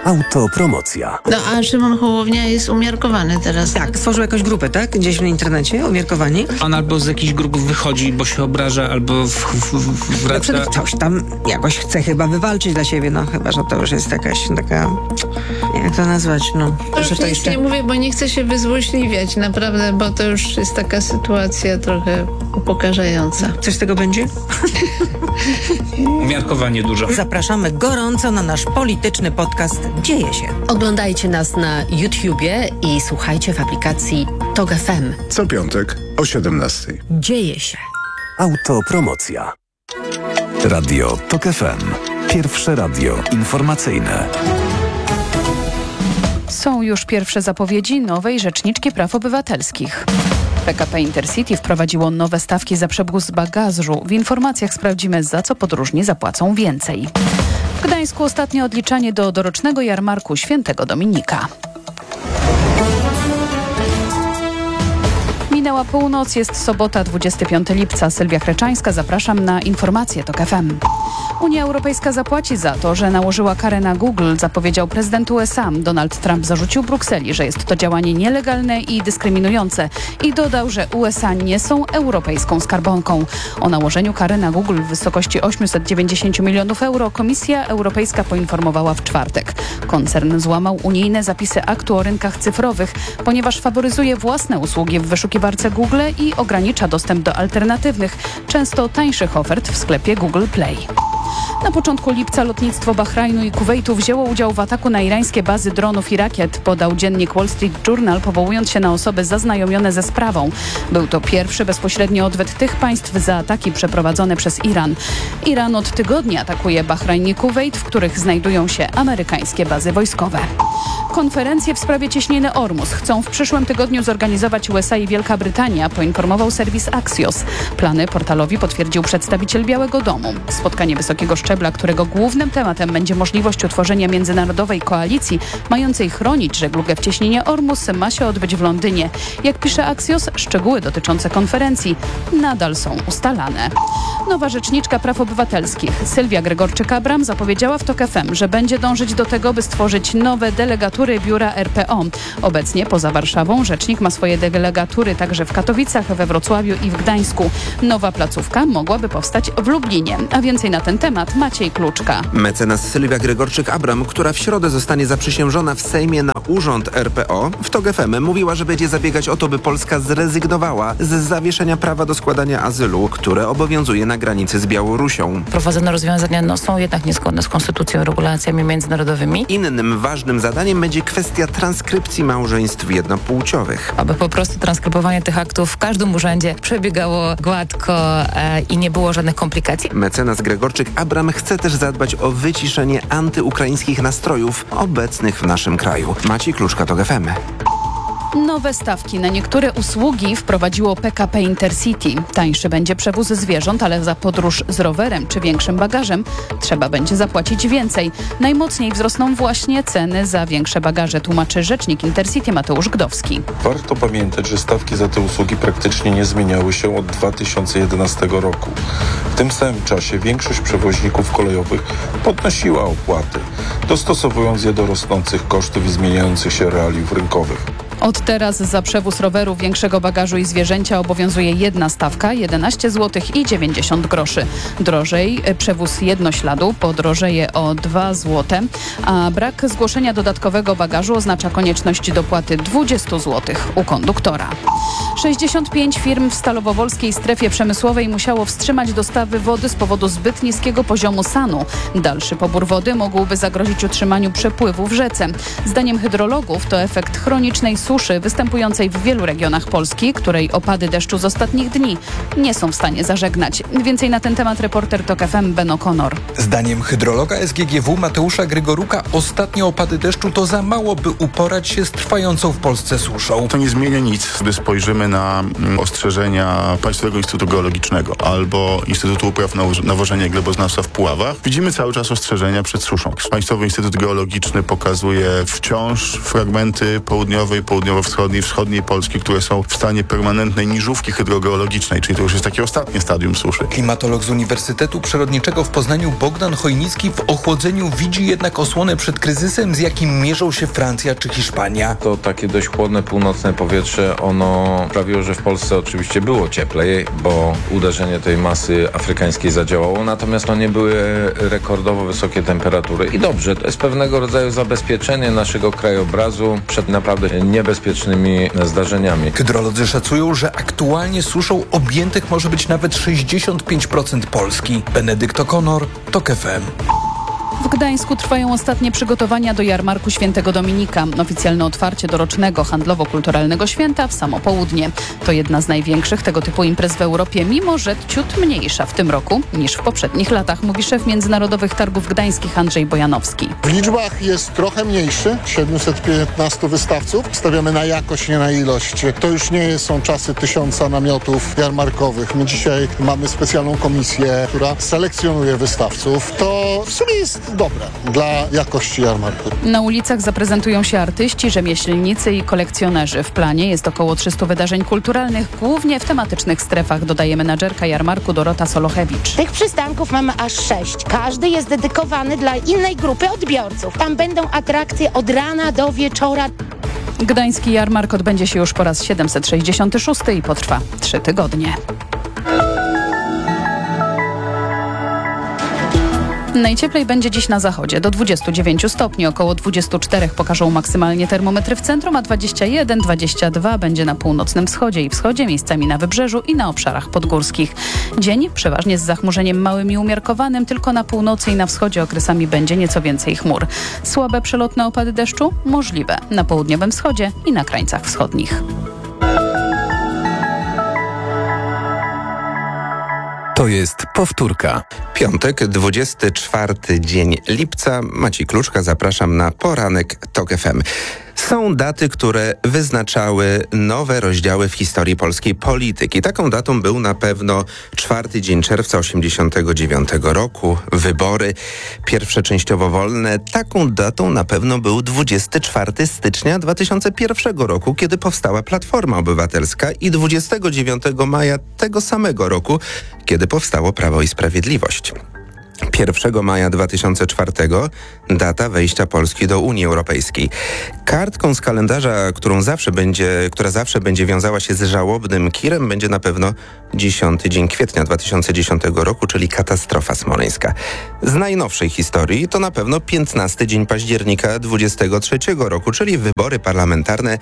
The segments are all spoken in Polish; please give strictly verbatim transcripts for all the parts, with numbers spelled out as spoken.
Autopromocja. No a Szymon Hołownia jest umiarkowany teraz. Tak, stworzył jakąś grupę, tak? Gdzieś w internecie, umiarkowani. On albo z jakichś grup wychodzi, bo się obraża, albo w, w, w, wraca. No, coś tam jakoś chce chyba wywalczyć dla siebie, no chyba, że to już jest jakaś taka, jak to nazwać, no. To już że to nic jeszcze... nie mówię, bo nie chcę się wyzłośliwiać, naprawdę, bo to już jest taka sytuacja trochę upokarzająca. Coś z tego będzie? Umiarkowanie dużo. Zapraszamy gorąco na nasz polityczny podcast Dzieje się. Oglądajcie nas na YouTubie i słuchajcie w aplikacji Tok F M. Co piątek o siedemnastej. Dzieje się. Autopromocja. Radio Tok F M. Pierwsze radio informacyjne. Są już pierwsze zapowiedzi nowej Rzeczniczki Praw Obywatelskich. P K P Intercity wprowadziło nowe stawki za przewóz bagażu. W informacjach sprawdzimy, za co podróżni zapłacą więcej. W Gdańsku ostatnie odliczanie do dorocznego jarmarku Świętego Dominika. Minęła północ, jest sobota, dwudziestego piątego lipca. Sylwia Chreczańska, zapraszam na informacje Tok F M. Unia Europejska zapłaci za to, że nałożyła karę na Google, zapowiedział prezydent U S A. Donald Trump zarzucił Brukseli, że jest to działanie nielegalne i dyskryminujące i dodał, że U S A nie są europejską skarbonką. O nałożeniu kary na Google w wysokości osiemset dziewięćdziesiąt milionów euro Komisja Europejska poinformowała w czwartek. Koncern złamał unijne zapisy aktu o rynkach cyfrowych, ponieważ faworyzuje własne usługi w wyszukiwarce Google i ogranicza dostęp do alternatywnych, często tańszych ofert w sklepie Google Play. Na początku lipca lotnictwo Bahrajnu i Kuwejtu wzięło udział w ataku na irańskie bazy dronów i rakiet, podał dziennik Wall Street Journal, powołując się na osoby zaznajomione ze sprawą. Był to pierwszy bezpośredni odwet tych państw za ataki przeprowadzone przez Iran. Iran od tygodnia atakuje Bahrajn i Kuwejt, w których znajdują się amerykańskie bazy wojskowe. Konferencję w sprawie cieśniny Ormus chcą w przyszłym tygodniu zorganizować U S A i Wielka Brytania, poinformował serwis Axios. Plany portalowi potwierdził przedstawiciel Białego Domu. Spotkanie wysokiego szczebla, którego głównym tematem będzie możliwość utworzenia międzynarodowej koalicji mającej chronić żeglugę w cieśninie Ormus, ma się odbyć w Londynie. Jak pisze Axios, szczegóły dotyczące konferencji nadal są ustalane. Nowa Rzeczniczka Praw Obywatelskich Sylwia Gregorczyk-Abram zapowiedziała w Tok F M, że będzie dążyć do tego, by stworzyć nowe delegatury biura R P O. Obecnie poza Warszawą rzecznik ma swoje delegatury także w Katowicach, we Wrocławiu i w Gdańsku. Nowa placówka mogłaby powstać w Lublinie. A więcej na ten temat Maciej Kluczka. Mecenas Sylwia Gregorczyk-Abram, która w środę zostanie zaprzysiężona w Sejmie na urząd R P O, w Tok F M mówiła, że będzie zabiegać o to, by Polska zrezygnowała z zawieszenia prawa do składania azylu, które obowiązuje na granicy z Białorusią. Prowadzone rozwiązania no, są jednak niezgodne z konstytucją, regulacjami międzynarodowymi. Innym ważnym zadaniem będzie kwestia transkrypcji małżeństw jednopłciowych. Aby po prostu transkrybowanie tych aktów w każdym urzędzie przebiegało gładko e, i nie było żadnych komplikacji. Mecenas Gregorczyk-Abram chce też zadbać o wyciszenie antyukraińskich nastrojów obecnych w naszym kraju. Maciej Kluczka, Tok F M. Nowe stawki na niektóre usługi wprowadziło P K P Intercity. Tańszy będzie przewóz zwierząt, ale za podróż z rowerem czy większym bagażem trzeba będzie zapłacić więcej. Najmocniej wzrosną właśnie ceny za większe bagaże, tłumaczy rzecznik Intercity Mateusz Gdowski. Warto pamiętać, że stawki za te usługi praktycznie nie zmieniały się od dwa tysiące jedenastego roku. W tym samym czasie większość przewoźników kolejowych podnosiła opłaty, dostosowując je do rosnących kosztów i zmieniających się realiów rynkowych. Od teraz za przewóz roweru, większego bagażu i zwierzęcia obowiązuje jedna stawka, jedenaście złotych i dziewięćdziesiąt groszy. Drożej przewóz jednośladu podrożeje o dwa złote, a brak zgłoszenia dodatkowego bagażu oznacza konieczność dopłaty dwadzieścia złotych u konduktora. sześćdziesiąt pięć firm w Stalowowolskiej strefie przemysłowej musiało wstrzymać dostawy wody z powodu zbyt niskiego poziomu sanu. Dalszy pobór wody mógłby zagrozić utrzymaniu przepływu w rzece. Zdaniem hydrologów to efekt chronicznej suszy występującej w wielu regionach Polski, której opady deszczu z ostatnich dni nie są w stanie zażegnać. Więcej na ten temat reporter Tok F M Ben O'Connor. Zdaniem hydrologa S G G W Mateusza Grygoruka ostatnie opady deszczu to za mało, by uporać się z trwającą w Polsce suszą. To nie zmienia nic, gdy spojrzymy na ostrzeżenia Państwowego Instytutu Geologicznego albo Instytutu Upraw Nawożenia i Gleboznawstwa w Puławach. Widzimy cały czas ostrzeżenia przed suszą. Państwowy Instytut Geologiczny pokazuje wciąż fragmenty południowej, południowej południowo-wschodniej, wschodniej Polski, które są w stanie permanentnej niżówki hydrogeologicznej, czyli to już jest takie ostatnie stadium suszy. Klimatolog z Uniwersytetu Przyrodniczego w Poznaniu Bogdan Chojnicki w ochłodzeniu widzi jednak osłonę przed kryzysem, z jakim mierzą się Francja czy Hiszpania. To takie dość chłodne północne powietrze, ono sprawiło, że w Polsce oczywiście było cieplej, bo uderzenie tej masy afrykańskiej zadziałało, natomiast no nie były rekordowo wysokie temperatury. I dobrze, to jest pewnego rodzaju zabezpieczenie naszego krajobrazu przed naprawdę niebezpiecznymi zdarzeniami. Hydrolodzy szacują, że aktualnie suszą objętych może być nawet sześćdziesiąt pięć procent Polski. Benedykt O'Connor, TOK F M. W Gdańsku trwają ostatnie przygotowania do jarmarku Świętego Dominika. Oficjalne otwarcie dorocznego handlowo-kulturalnego święta w samo południe. To jedna z największych tego typu imprez w Europie, mimo że ciut mniejsza w tym roku niż w poprzednich latach, mówi szef Międzynarodowych Targów Gdańskich Andrzej Bojanowski. W liczbach jest trochę mniejszy, siedemset piętnastu wystawców. Stawiamy na jakość, nie na ilość. To już nie są czasy tysiąca namiotów jarmarkowych. My dzisiaj mamy specjalną komisję, która selekcjonuje wystawców. To w sumie jest dobre dla jakości jarmarku. Na ulicach zaprezentują się artyści, rzemieślnicy i kolekcjonerzy. W planie jest około trzystu wydarzeń kulturalnych, głównie w tematycznych strefach, dodaje menadżerka jarmarku Dorota Solochewicz. Tych przystanków mamy aż sześć. Każdy jest dedykowany dla innej grupy odbiorców. Tam będą atrakcje od rana do wieczora. Gdański jarmark odbędzie się już po raz siedemset sześćdziesiąty szósty i potrwa trzy tygodnie. Najcieplej będzie dziś na zachodzie, do dwudziestu dziewięciu stopni, około dwudziestu czterech pokażą maksymalnie termometry w centrum, a dwadzieścia jeden dwadzieścia dwa będzie na północnym wschodzie i wschodzie, miejscami na wybrzeżu i na obszarach podgórskich. Dzień przeważnie z zachmurzeniem małym i umiarkowanym, tylko na północy i na wschodzie okresami będzie nieco więcej chmur. Słabe przelotne opady deszczu możliwe na południowym wschodzie i na krańcach wschodnich. To jest powtórka. Piątek, dwudziesty czwarty dzień lipca. Maciej Kluczka, zapraszam na poranek TOK F M. Są daty, które wyznaczały nowe rozdziały w historii polskiej polityki. Taką datą był na pewno czwarty dzień czerwca osiemdziesiątego dziewiątego roku, wybory, pierwsze częściowo wolne. Taką datą na pewno był dwudziestego czwartego stycznia dwa tysiące pierwszego roku, kiedy powstała Platforma Obywatelska, i dwudziestego dziewiątego maja tego samego roku, kiedy powstało Prawo i Sprawiedliwość. pierwszego maja dwa tysiące czwartego data wejścia Polski do Unii Europejskiej. Kartką z kalendarza, którą zawsze będzie, która zawsze będzie wiązała się z żałobnym kirem, będzie na pewno dziesiąty dzień kwietnia dwa tysiące dziesiątego roku, czyli katastrofa smoleńska. Z najnowszej historii to na pewno piętnasty dzień października dwudziestego trzeciego roku, czyli wybory parlamentarne,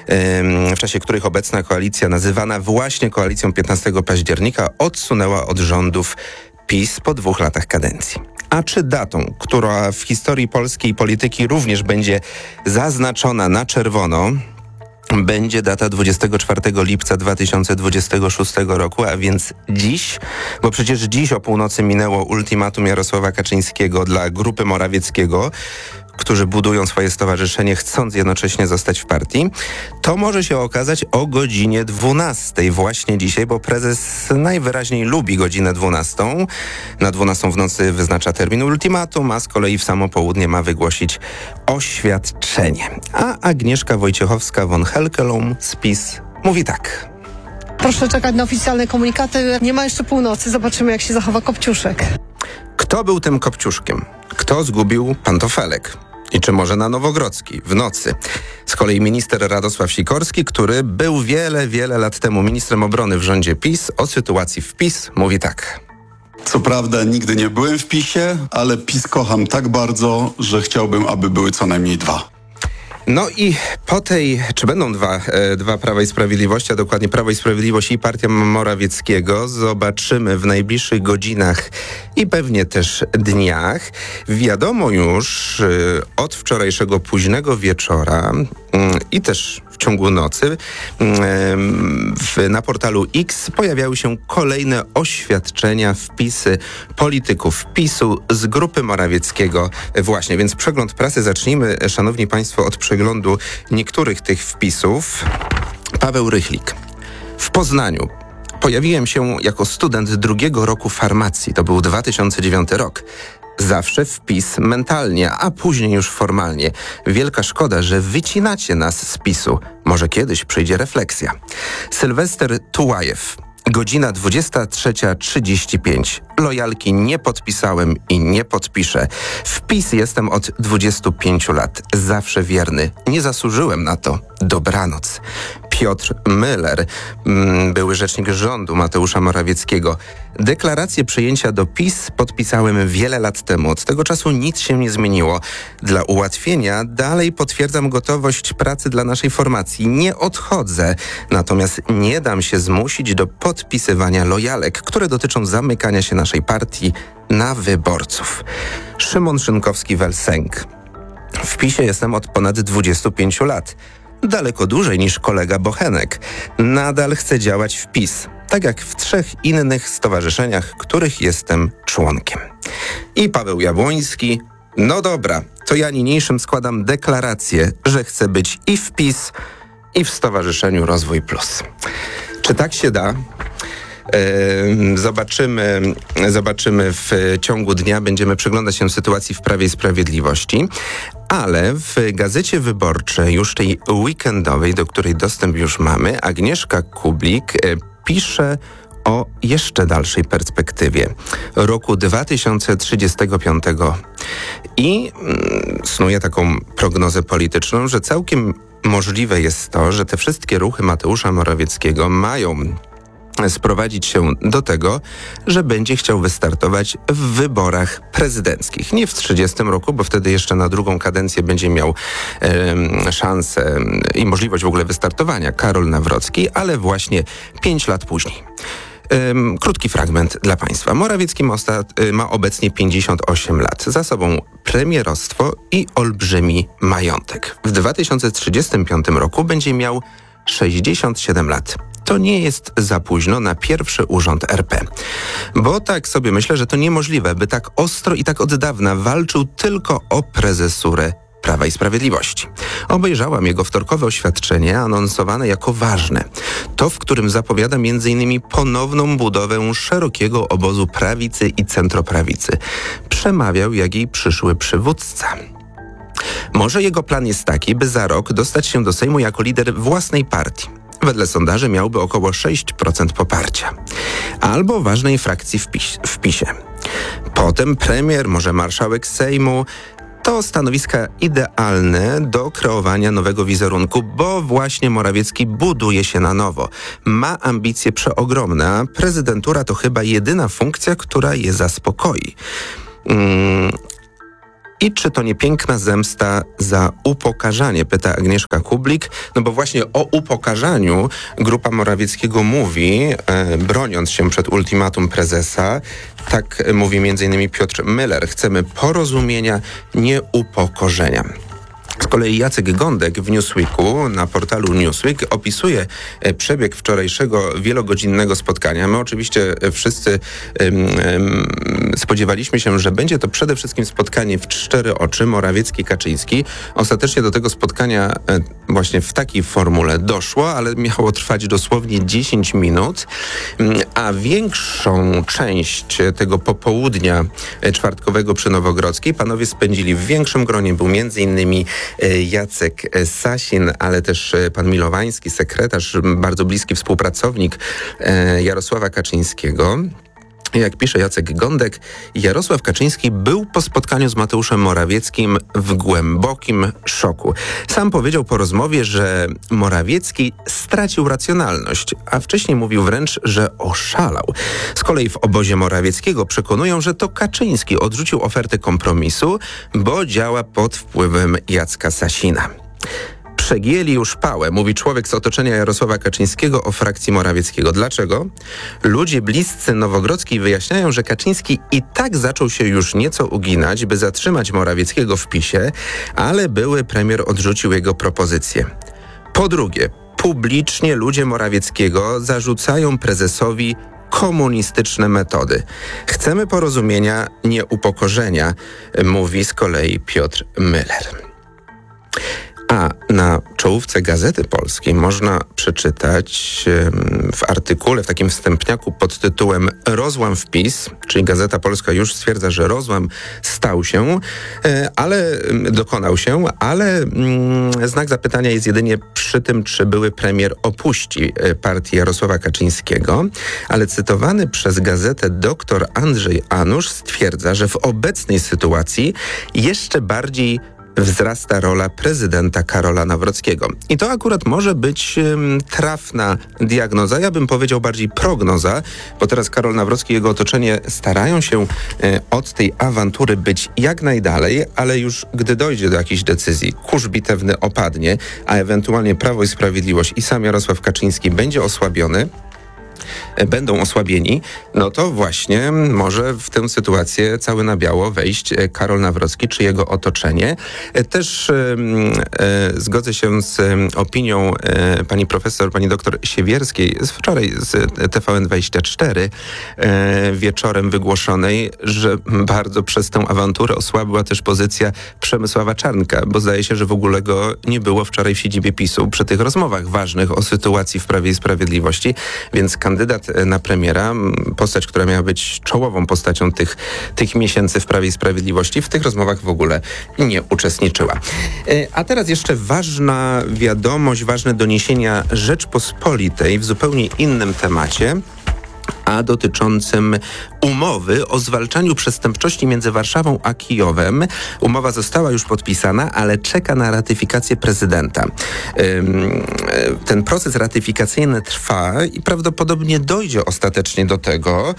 w czasie których obecna koalicja, nazywana właśnie koalicją piętnastego października, odsunęła od rządów PiS po dwóch latach kadencji. A czy datą, która w historii polskiej polityki również będzie zaznaczona na czerwono, będzie data dwudziestego czwartego lipca dwa tysiące dwudziestego szóstego roku, a więc dziś, bo przecież dziś o północy minęło ultimatum Jarosława Kaczyńskiego dla Grupy Morawieckiego, którzy budują swoje stowarzyszenie, chcąc jednocześnie zostać w partii. To może się okazać o godzinie dwunastej właśnie dzisiaj, bo prezes najwyraźniej lubi godzinę dwunastą. Na dwunastą w nocy wyznacza termin ultimatum, a z kolei w samo południe ma wygłosić oświadczenie. A Agnieszka Wojciechowska-von Helkelum z PiS mówi tak. Proszę czekać na oficjalne komunikaty. Nie ma jeszcze północy. Zobaczymy, jak się zachowa Kopciuszek. Kto był tym Kopciuszkiem? Kto zgubił pantofelek? I czy może na Nowogrodzkiej w nocy? Z kolei minister Radosław Sikorski, który był wiele, wiele lat temu ministrem obrony w rządzie PiS, o sytuacji w PiS mówi tak. Co prawda nigdy nie byłem w PiSie, ale PiS kocham tak bardzo, że chciałbym, aby były co najmniej dwa. No i po tej, czy będą dwa, e, dwa Prawa i Sprawiedliwości, a dokładnie Prawo i Sprawiedliwość i Partia Morawieckiego, zobaczymy w najbliższych godzinach i pewnie też dniach. Wiadomo już e, od wczorajszego późnego wieczora e, i też w ciągu nocy e, w, na portalu X pojawiały się kolejne oświadczenia, wpisy polityków PiSu z Grupy Morawieckiego właśnie, więc przegląd prasy zacznijmy, szanowni państwo, od przeglądu niektórych tych wpisów. Paweł Rychlik. W Poznaniu pojawiłem się jako student drugiego roku farmacji. To był dwa tysiące dziewiąty rok. Zawsze wpis mentalnie, a później już formalnie. Wielka szkoda, że wycinacie nas z PiSu. Może kiedyś przyjdzie refleksja. Sylwester Tułajew. Godzina dwudziesta trzecia trzydzieści pięć. Lojalki nie podpisałem i nie podpiszę. W PiS jestem od dwudziestu pięciu lat. Zawsze wierny. Nie zasłużyłem na to. Dobranoc. Piotr Müller, były rzecznik rządu Mateusza Morawieckiego. Deklarację przyjęcia do PiS podpisałem wiele lat temu. Od tego czasu nic się nie zmieniło. Dla ułatwienia dalej potwierdzam gotowość pracy dla naszej formacji. Nie odchodzę. Natomiast nie dam się zmusić do podpisywania lojalek, które dotyczą zamykania się naszej partii na wyborców. Szymon Szynkowski-Welsenk. W PiSie jestem od ponad dwudziestu pięciu lat. Daleko dłużej niż kolega Bochenek. Nadal chcę działać w PiS, tak jak w trzech innych stowarzyszeniach, których jestem członkiem. I Paweł Jabłoński. No dobra, to ja niniejszym składam deklarację, że chcę być i w PiS, i w Stowarzyszeniu Rozwój Plus. Czy tak się da? Zobaczymy, zobaczymy w ciągu dnia, będziemy przyglądać się sytuacji w Prawie i Sprawiedliwości, ale w Gazecie Wyborczej, już tej weekendowej, do której dostęp już mamy, Agnieszka Kublik pisze o jeszcze dalszej perspektywie, roku dwa tysiące trzydziestego piątego i snuje taką prognozę polityczną, że całkiem możliwe jest to, że te wszystkie ruchy Mateusza Morawieckiego mają sprowadzić się do tego, że będzie chciał wystartować w wyborach prezydenckich. Nie w trzydziestym roku, bo wtedy jeszcze na drugą kadencję będzie miał e, szansę i możliwość w ogóle wystartowania Karol Nawrocki, ale właśnie pięć lat później. Ym, krótki fragment dla Państwa. Morawiecki ma, ostat- ma obecnie pięćdziesiąt osiem lat. Za sobą premierostwo i olbrzymi majątek. W dwa tysiące trzydziestym piątym roku będzie miał sześćdziesiąt siedem lat. To nie jest za późno na pierwszy urząd R P. Bo tak sobie myślę, że to niemożliwe, by tak ostro i tak od dawna walczył tylko o prezesurę Prawa i Sprawiedliwości. Obejrzałam jego wtorkowe oświadczenie anonsowane jako ważne. To, w którym zapowiada między innymi ponowną budowę szerokiego obozu prawicy i centroprawicy. Przemawiał jak jej przyszły przywódca. Może jego plan jest taki, by za rok dostać się do Sejmu jako lider własnej partii. Wedle sondaży miałby około sześć procent poparcia. Albo ważnej frakcji w, PiS, w PiSie. Potem premier, może marszałek Sejmu. To stanowiska idealne do kreowania nowego wizerunku, bo właśnie Morawiecki buduje się na nowo. Ma ambicje przeogromne, a prezydentura to chyba jedyna funkcja, która je zaspokoi. Hmm. I czy to nie piękna zemsta za upokarzanie, pyta Agnieszka Kublik, no bo właśnie o upokarzaniu grupa Morawieckiego mówi, e, broniąc się przed ultimatum prezesa. Tak mówi między innymi Piotr Müller. Chcemy porozumienia, nie upokorzenia. Z kolei Jacek Gądek w Newsweeku, na portalu Newsweek, opisuje przebieg wczorajszego wielogodzinnego spotkania. My oczywiście wszyscy um, um, spodziewaliśmy się, że będzie to przede wszystkim spotkanie w cztery oczy, Morawiecki-Kaczyński. Ostatecznie do tego spotkania właśnie w takiej formule doszło, ale miało trwać dosłownie dziesięć minut, a większą część tego popołudnia czwartkowego przy Nowogrodzkiej panowie spędzili w większym gronie. Był między innymi Jacek Sasin, ale też pan Milowański, sekretarz, bardzo bliski współpracownik Jarosława Kaczyńskiego. Jak pisze Jacek Gądek, Jarosław Kaczyński był po spotkaniu z Mateuszem Morawieckim w głębokim szoku. Sam powiedział po rozmowie, że Morawiecki stracił racjonalność, a wcześniej mówił wręcz, że oszalał. Z kolei w obozie Morawieckiego przekonują, że to Kaczyński odrzucił ofertę kompromisu, bo działa pod wpływem Jacka Sasina. Przegięli już pałę, mówi człowiek z otoczenia Jarosława Kaczyńskiego o frakcji Morawieckiego. Dlaczego? Ludzie bliscy Nowogrodzkiej wyjaśniają, że Kaczyński i tak zaczął się już nieco uginać, by zatrzymać Morawieckiego w PiSie, ale były premier odrzucił jego propozycję. Po drugie, publicznie ludzie Morawieckiego zarzucają prezesowi komunistyczne metody. Chcemy porozumienia, nie upokorzenia, mówi z kolei Piotr Müller. A na czołówce Gazety Polskiej można przeczytać w artykule, w takim wstępniaku pod tytułem Rozłam w PiS, czyli Gazeta Polska już stwierdza, że rozłam stał się, ale dokonał się, ale znak zapytania jest jedynie przy tym, czy były premier opuści partię Jarosława Kaczyńskiego, ale cytowany przez gazetę dr Andrzej Anusz stwierdza, że w obecnej sytuacji jeszcze bardziej wzrasta rola prezydenta Karola Nawrockiego. I to akurat może być um, trafna diagnoza, ja bym powiedział bardziej prognoza, bo teraz Karol Nawrocki i jego otoczenie starają się e, od tej awantury być jak najdalej, ale już gdy dojdzie do jakiejś decyzji, kurz bitewny opadnie, a ewentualnie Prawo i Sprawiedliwość i sam Jarosław Kaczyński będzie osłabiony, będą osłabieni, no to właśnie może w tę sytuację cały na biało wejść Karol Nawrocki czy jego otoczenie. Też e, e, zgodzę się z opinią e, pani profesor, pani doktor Siewierskiej z wczoraj z T V N dwadzieścia cztery e, wieczorem wygłoszonej, że bardzo przez tę awanturę osłabiła też pozycja Przemysława Czarnka, bo zdaje się, że w ogóle go nie było wczoraj w siedzibie PiSu przy tych rozmowach ważnych o sytuacji w Prawie i Sprawiedliwości, więc kandydat na premiera, postać, która miała być czołową postacią tych, tych miesięcy w Prawie i Sprawiedliwości, w tych rozmowach w ogóle nie uczestniczyła. A teraz jeszcze ważna wiadomość, ważne doniesienia Rzeczpospolitej w zupełnie innym temacie, a dotyczącym umowy o zwalczaniu przestępczości między Warszawą a Kijowem. Umowa została już podpisana, ale czeka na ratyfikację prezydenta. Ten proces ratyfikacyjny trwa i prawdopodobnie dojdzie ostatecznie do tego.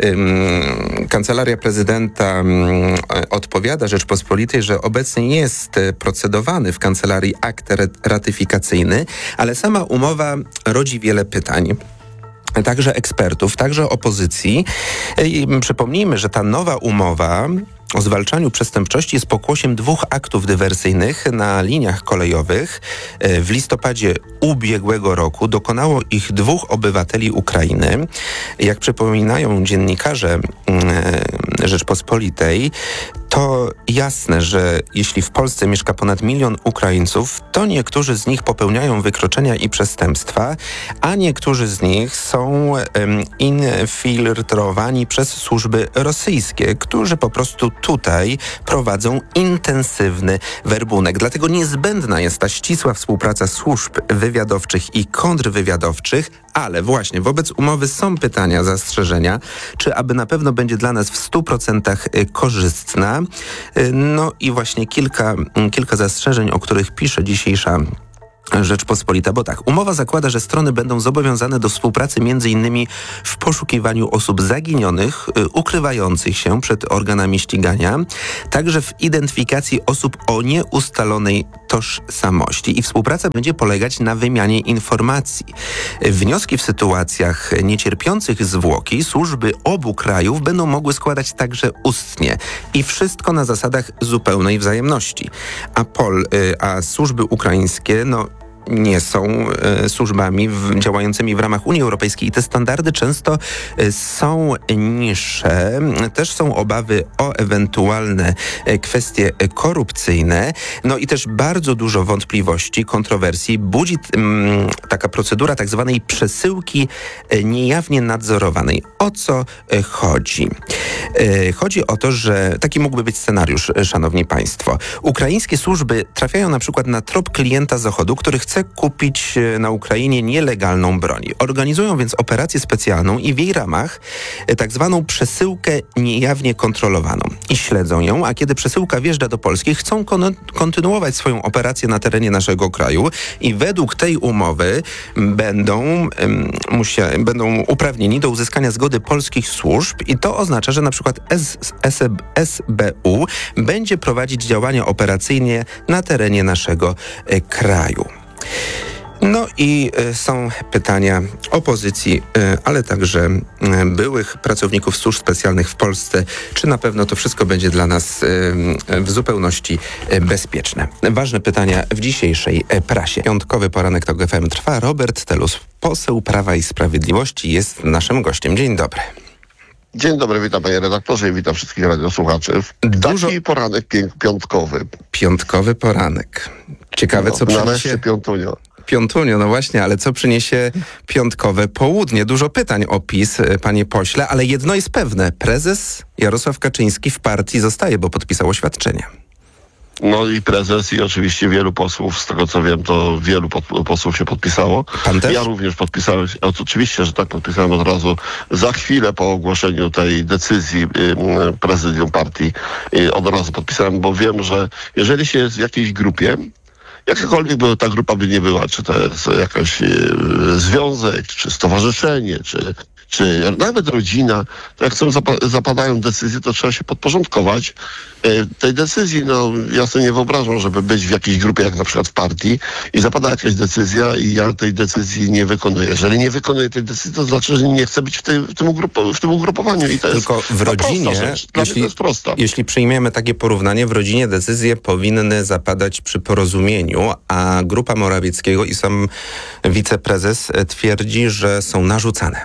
Kancelaria prezydenta odpowiada Rzeczpospolitej, że obecnie nie jest procedowany w kancelarii akt ratyfikacyjny, ale sama umowa rodzi wiele pytań. Także ekspertów, także opozycji. I przypomnijmy, że ta nowa umowa o zwalczaniu przestępczości jest pokłosiem dwóch aktów dywersyjnych na liniach kolejowych. W listopadzie ubiegłego roku dokonało ich dwóch obywateli Ukrainy. Jak przypominają dziennikarze Rzeczpospolitej, to jasne, że jeśli w Polsce mieszka ponad milion Ukraińców, to niektórzy z nich popełniają wykroczenia i przestępstwa, a niektórzy z nich są um, infiltrowani przez służby rosyjskie, którzy po prostu tutaj prowadzą intensywny werbunek. Dlatego niezbędna jest ta ścisła współpraca służb wywiadowczych i kontrwywiadowczych, ale właśnie wobec umowy są pytania, zastrzeżenia, czy aby na pewno będzie dla nas w stu procentach korzystna. No i właśnie kilka, kilka zastrzeżeń, o których pisze dzisiejsza Rzeczpospolita, bo tak, umowa zakłada, że strony będą zobowiązane do współpracy między innymi w poszukiwaniu osób zaginionych, y, ukrywających się przed organami ścigania, także w identyfikacji osób o nieustalonej tożsamości i współpraca będzie polegać na wymianie informacji. Wnioski w sytuacjach niecierpiących zwłoki służby obu krajów będą mogły składać także ustnie i wszystko na zasadach zupełnej wzajemności. A, Pol, y, a służby ukraińskie, no nie są e, służbami w, działającymi w ramach Unii Europejskiej i te standardy często e, są niższe. Też są obawy o ewentualne e, kwestie korupcyjne. No i też bardzo dużo wątpliwości, kontrowersji budzi m, taka procedura tak zwanej przesyłki e, niejawnie nadzorowanej. O co e, chodzi? E, chodzi o to, że taki mógłby być scenariusz, e, szanowni państwo. Ukraińskie służby trafiają na przykład na trop klienta Zachodu, który chce kupić na Ukrainie nielegalną broń. Organizują więc operację specjalną i w jej ramach tak zwaną przesyłkę niejawnie kontrolowaną. I śledzą ją, a kiedy przesyłka wjeżdża do Polski, chcą kon- kontynuować swoją operację na terenie naszego kraju i według tej umowy będą, um, musia- będą uprawnieni do uzyskania zgody polskich służb i to oznacza, że na przykład S- S- S B U będzie prowadzić działania operacyjne na terenie naszego e, kraju. No i y, są pytania opozycji, y, ale także y, byłych pracowników służb specjalnych w Polsce, czy na pewno to wszystko będzie dla nas y, w zupełności y, bezpieczne. Ważne pytania w dzisiejszej y, prasie. Piątkowy poranek TOK F M trwa. Robert Telus, poseł Prawa i Sprawiedliwości, jest naszym gościem. Dzień dobry. Dzień dobry, witam panie redaktorze i witam wszystkich radiosłuchaczy. Dużo... Taki poranek pię- piątkowy. Piątkowy poranek. Ciekawe, co no, przyniesie... Nareszcie piątunio. Piątunio, no właśnie, ale co przyniesie piątkowe południe? Dużo pytań o PiS, panie pośle, ale jedno jest pewne. Prezes Jarosław Kaczyński w partii zostaje, bo podpisał oświadczenie. No i prezes i oczywiście wielu posłów, z tego co wiem, to wielu pod, posłów się podpisało. Pan też? Ja również podpisałem się, oczywiście, że tak, podpisałem od razu za chwilę po ogłoszeniu tej decyzji y, prezydium partii. Y, od razu podpisałem, bo wiem, że jeżeli się jest w jakiejś grupie, jakakolwiek by ta grupa by nie była, czy to jest jakaś y, związek, czy stowarzyszenie, czy czy nawet rodzina, to jak są zapa- zapadają decyzje, to trzeba się podporządkować e, tej decyzji. No, ja sobie nie wyobrażam, żeby być w jakiejś grupie, jak na przykład w partii i zapada jakaś decyzja i ja tej decyzji nie wykonuję. Jeżeli nie wykonuję tej decyzji, to znaczy, że nie chcę być w, tej, w, tym, ugrupo- w tym ugrupowaniu. I to Tylko jest w rodzinie, prosta rzecz. Dla jeśli, mnie to jest prosta. jeśli przyjmiemy takie porównanie, w rodzinie decyzje powinny zapadać przy porozumieniu, a grupa Morawieckiego i sam wiceprezes twierdzi, że są narzucane.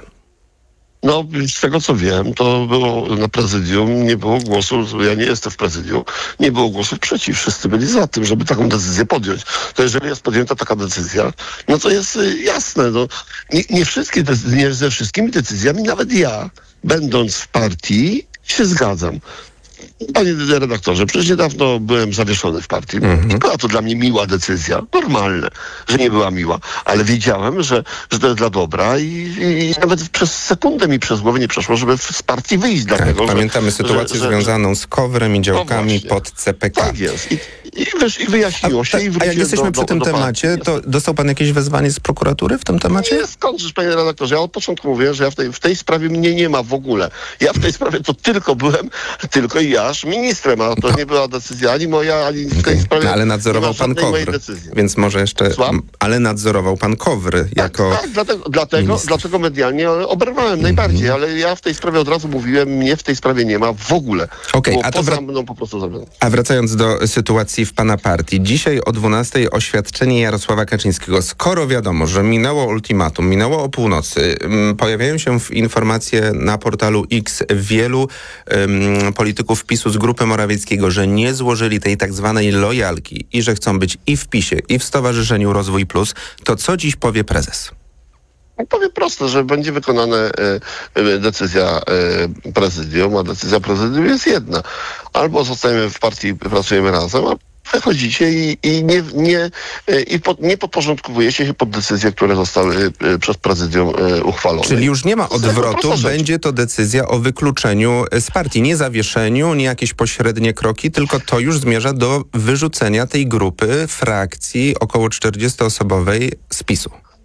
No, z tego co wiem, to było na prezydium, nie było głosu, ja nie jestem w prezydium, nie było głosów przeciw. Wszyscy byli za tym, żeby taką decyzję podjąć. To jeżeli jest podjęta taka decyzja, no to jest y, jasne. No, nie, nie wszystkie, decy- nie ze wszystkimi decyzjami, nawet ja, będąc w partii, się zgadzam. Panie redaktorze, przecież niedawno byłem zawieszony w partii. Mhm. Nie była to dla mnie miła decyzja. Normalne, że nie była miła. Ale wiedziałem, że, że to jest dla dobra i, i nawet przez sekundę mi przez głowę nie przeszło, żeby z partii wyjść. Tak, dlatego, pamiętamy że, sytuację że, że, związaną z Kowrem i działkami no pod C P K. Tak jest. I, i, wiesz, i wyjaśniło A, się. ta, i a jak jesteśmy do, przy do, tym do temacie, to dostał pan jakieś wezwanie z prokuratury w tym temacie? Nie, skądż, panie redaktorze, ja od początku mówię, że ja w tej, w tej sprawie mnie nie ma w ogóle. Ja w tej sprawie to tylko byłem, tylko i aż ministrem, a to nie była decyzja ani moja, ani w tej Okay. sprawie. No, ale nadzorował pan Kowr, więc może jeszcze... Słucham? Ale nadzorował pan Kowr jako... Tak, tak dlatego, dlatego, dlatego medialnie oberwałem mm-hmm. najbardziej, ale ja w tej sprawie od razu mówiłem, mnie w tej sprawie nie ma w ogóle. Okay, Było a to poza wra- mną po prostu zrobione. A wracając do sytuacji w pana partii. Dzisiaj o dwunastej oświadczenie Jarosława Kaczyńskiego. Skoro wiadomo, że minęło ultimatum, minęło o północy, um, pojawiają się w informacje na portalu X wielu um, polityków PiSu z grupy Morawieckiego, że nie złożyli tej tak zwanej lojalki i że chcą być i w PiSie, i w Stowarzyszeniu Rozwój Plus, to co dziś powie prezes? Powiem prosto, że będzie wykonana e, e, decyzja e, prezydium, a decyzja prezydium jest jedna. Albo zostajemy w partii, pracujemy razem, a wychodzicie i, i, nie, nie, e, i pod, nie podporządkowujecie się pod decyzje, które zostały e, przez prezydium e, uchwalone. Czyli już nie ma odwrotu, będzie to decyzja o wykluczeniu z partii, nie zawieszeniu, nie jakieś pośrednie kroki, tylko to już zmierza do wyrzucenia tej grupy, frakcji około czterdziestoosobowej z PiSu.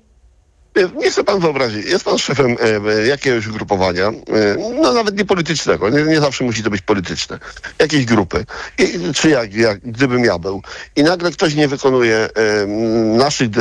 Nie chce pan wyobrazić, jest pan szefem e, jakiegoś ugrupowania, e, no nawet nie politycznego, nie, nie zawsze musi to być polityczne, jakiejś grupy, I, czy jak, jak, gdybym ja był, i nagle ktoś nie wykonuje e, naszych decyzji,